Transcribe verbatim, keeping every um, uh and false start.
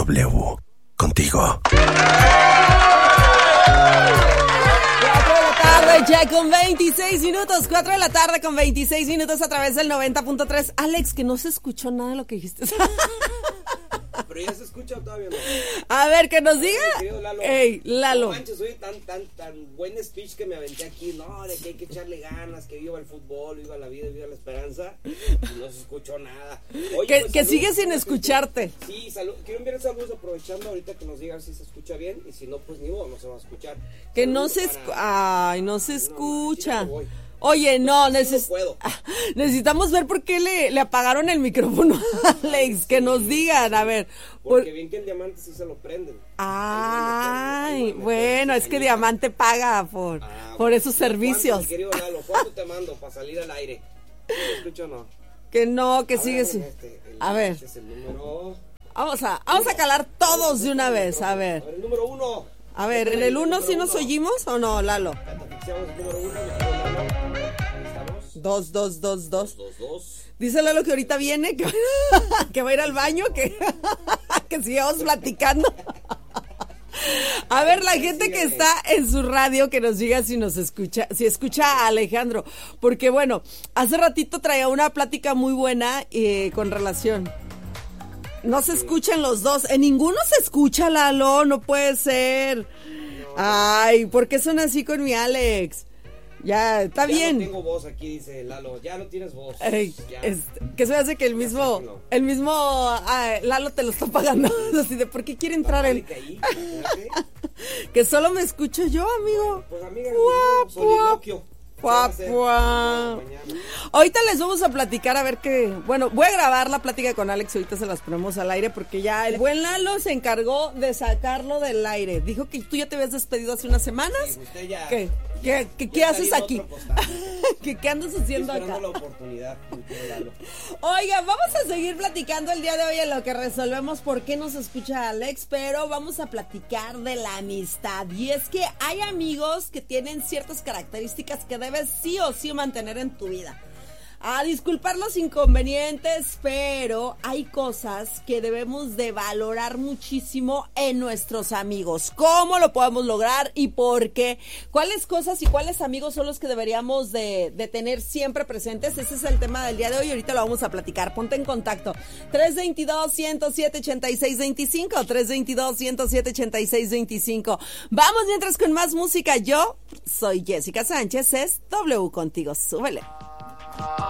W, contigo. Ya con veintiséis minutos, cuatro de la tarde con veintiséis minutos a través del noventa punto tres. Alex, que no se escuchó nada de lo que dijiste. Pero ya se escucha todavía, ¿no? A ver, que nos diga. Ay, Lalo. Ey, Lalo. No manches, oye, tan, tan, tan buen speech que me aventé aquí, no, de que hay que echarle ganas, que viva el fútbol, viva la vida, viva la esperanza. Y no se escuchó nada. Oye, que pues, que salud, sigue sin escucharte. Sí, salud. Quiero enviar saludos aprovechando ahorita que nos digan si se escucha bien. Y si no, pues ni modo, no se va a escuchar. Que Saludos no se para... escucha. Ay, no se No, escucha. no, sí, Oye, no, no neces- puedo. necesitamos ver por qué le, le apagaron el micrófono a Alex. Que nos digan, a ver. Porque por- bien que el diamante sí se lo prenden. Ay, bueno, es que Diamante paga por, Ah, por esos ¿cuánto, servicios. mi querido Lalo? ¿Cuánto te mando para salir al aire? ¿Sí me escucho o no? Que no, que A ver, sigue a sin. ver, este, el- A ver. Este es el número... Vamos a, vamos a calar todos de una vez, a ver. A ver, el número uno. A ver, ¿en el uno sí nos oímos o no, Lalo? Catafixeamos el número uno, mi querido Lalo. Ahí estamos. Dos, dos, dos, dos. Dos, dos. Dice Lalo que ahorita viene, que, que va a ir al baño, que, que sigamos platicando. A ver, la gente que está en su radio, que nos diga si nos escucha, si escucha a Alejandro. Porque bueno, hace ratito traía una plática muy buena eh, con relación. No se escuchan los dos. En ninguno se escucha, Lalo, no puede ser. Ay, ¿por qué son así con mi Alex? Ya, está Ya bien. no tengo voz aquí, dice Lalo. Ya no tienes voz. Ey, Ya. es- que se me hace que el mismo, sáquenlo. el mismo ah, Lalo te lo está pagando. Así de, ¿por qué quiere entrar él? Dale, que ahí, fíjate. Que solo me escucho yo, amigo. Pues amiga, Guau, no, soliloquio. ¿Qué va a guau, hacer? guau. Mañana. Ahorita les vamos a platicar a ver qué. Bueno, voy a grabar la plática con Alex y ahorita se las ponemos al aire porque ya el buen Lalo se encargó de sacarlo del aire. Dijo que tú ya te habías despedido hace unas semanas. Sí, usted ya- ¿Qué? ¿Qué, qué, ya qué está haces viendo aquí? otro costal. ¿Qué, ¿Qué andas Estoy haciendo esperando acá? la oportunidad, mi querido Lalo. Oiga, vamos a seguir platicando el día de hoy en lo que resolvemos por qué nos escucha Alex, pero vamos a platicar de la amistad. Y es que hay amigos que tienen ciertas características que debes sí o sí mantener en tu vida. A disculpar los inconvenientes, pero hay cosas que debemos de valorar muchísimo en nuestros amigos. ¿Cómo lo podemos lograr y por qué? ¿Cuáles cosas y cuáles amigos son los que deberíamos de, de tener siempre presentes? Ese es el tema del día de hoy y ahorita lo vamos a platicar. Ponte en contacto. tres veintidós, ciento siete, ochenta y seis veinticinco, tres veintidós, ciento siete, ochenta y seis veinticinco. Vamos mientras con más música. Yo soy Jessica Sánchez, es W contigo. Súbele.